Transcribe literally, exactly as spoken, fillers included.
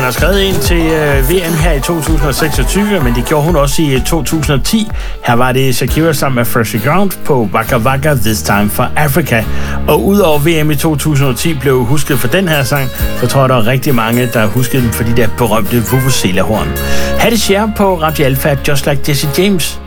har skrevet ind til øh, V M her i to tusind og seksogtyve, men det gjorde hun også i to tusind og ti. Her var det Shakira sammen med Freshly Ground på Waka Waka This Time for Africa. Og udover V M i to tusind og ti blev husket for den her sang, så tror jeg, der er rigtig mange, der huskede den for de der berømte vuvuzela-horn. Hattie Cher på Radio Alpha, Just Like Jesse James.